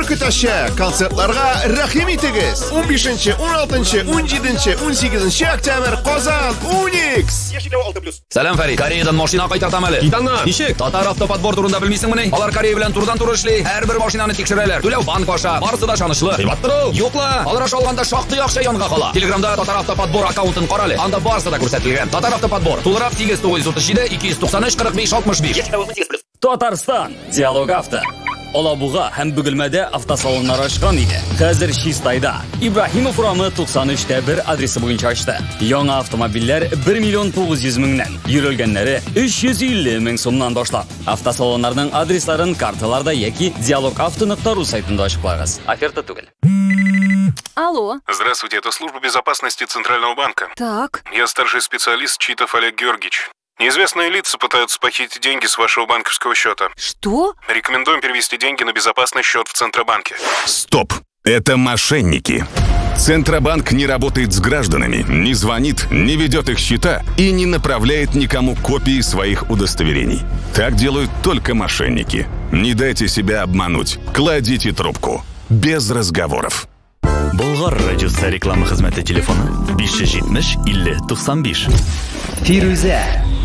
көтәчәк. Концертларга рәхим итегез. 15-нче, 16-нче, 17-нче, 18-нче октябрь Казан Уникс. Салам Фарид. Кореядан машина кайтартам әле. Иданнан. Ничек? Татар автоподбор турында белмисеңме? Алар Корея белән турдан-тур эшли. Һәрбер машинаны тикшерәләр. Түләү банк аша. Барысы да шанычлы. Кыйбаттыр ул. Юкла. Алар аша алганда шактый акча янга кала. Телеграмда Татар автоподбор аккаунтын карале. Анда барысы да күрсәтелгән. Татар автоподбор. Тулырак 8937 293 45 65. Татарстан. Диалог авто. Алабуга һәм Бөгелмәдә автосалоннар ачкан иде. Хәзер Чистайда. Ибраһимов урамы 93-1 адресы буенча ачты. Яңа автомобильләр 1,900,000-нән, йөрелгәннәре 350,000 сумнан башлап. Автосалоннарның адресларын карталарда яки dialogavto.ru сайтында ачыклагыз. Оферта түгел. Алло. Здравствуйте, это служба безопасности Центрального банка. Так. Я старший специалист Читов Олег Георгиевич. Неизвестные лица пытаются похитить деньги с вашего банковского счета. Что? Рекомендуем перевести деньги на безопасный счет в Центробанке. Стоп! Это мошенники. Центробанк не работает с гражданами, не звонит, не ведет их счета и не направляет никому копии своих удостоверений. Так делают только мошенники. Не дайте себя обмануть. Кладите трубку. Без разговоров. Болгар радиосы реклама хезмәте телефоны 570 50 95. Фирүзә